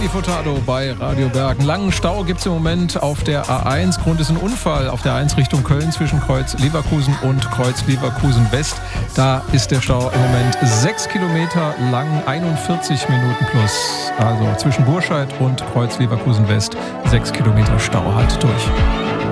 Danny Furtado bei Radio Berg. Einen langen Stau gibt es im Moment auf der A1. Grund ist ein Unfall auf der A1 Richtung Köln zwischen Kreuz Leverkusen und Kreuz Leverkusen West. Da ist der Stau im Moment 6 Kilometer lang, 41 Minuten plus. Also zwischen Burscheid und Kreuz Leverkusen West 6 Kilometer Stau. Halt durch.